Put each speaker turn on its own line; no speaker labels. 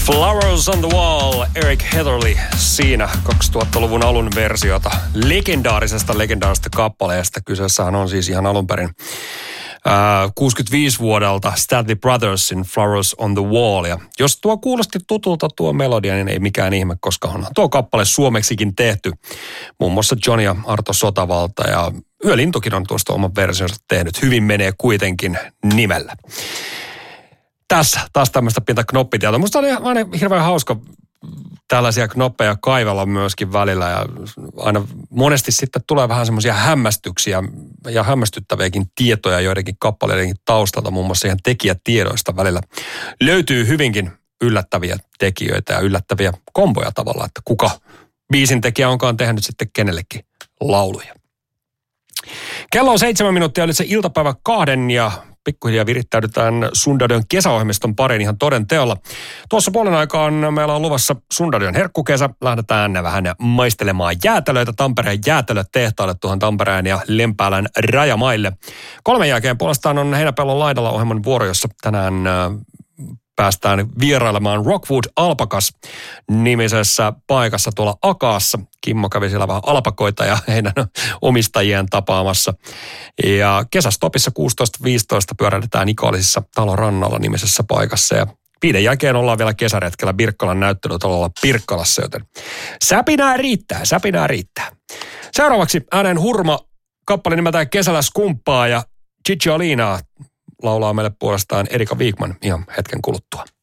Flowers on the Wall, Eric Heatherly siinä 2000-luvun alun versiota legendaarisesta kappaleesta. Kyseessähän on siis ihan alun perin 65 vuodelta Stanley Brothersin Flowers on the Wall. Ja jos tuo kuulosti tutulta tuo melodia, niin ei mikään ihme, koska on tuo kappale suomeksikin tehty. Muun muassa John ja Arto Sotavalta ja Yölintukin on tuosta oman versionsa tehnyt. Hyvin menee kuitenkin nimellä. Tässä taas tämmöistä pientä knoppitietoa. Musta oli aina hirveän hauska tällaisia knoppeja kaivella myöskin välillä ja aina monesti sitten tulee vähän semmoisia hämmästyksiä ja hämmästyttäviäkin tietoja joidenkin kappaleidenkin taustalta, muun muassa ihan tekijätiedoista välillä. Löytyy hyvinkin yllättäviä tekijöitä ja yllättäviä komboja tavallaan, että kuka biisin tekijä onkaan tehnyt sitten kenellekin lauluja. Kello on 7 minuuttia, oli se iltapäivä 2 ja pikkuhiljaa virittäydytään Sundadion kesäohjelmiston pariin ihan toden teolla. Tuossa puolen aikaan meillä on luvassa Sundadion herkkukesä. Lähdetään vähän maistelemaan jäätelöitä Tampereen jäätelötehtaalle tuohon Tampereen ja Lempäälän rajamaille. 3 jälkeen puolestaan on Heinäpellon laidalla ohjelman vuoro, jossa tänään päästään vierailemaan Rockwood Alpacas -nimisessä paikassa tuolla Akaassa. Kimmo kävi siellä vähän alpakoita ja heidän omistajien tapaamassa. Ja kesästopissa 16.15 pyörähdetään Ikolisissa talon rannalla -nimisessä paikassa. Ja 5 jälkeen ollaan vielä kesäretkellä Birkkalan näyttelytalolla Pirkkalassa, joten säpinää riittää. Seuraavaksi äänen hurma kappale nimeltään Kesällä skumppaa ja Cicciolina laulaa meille puolestaan Erika Wigman ihan hetken kuluttua.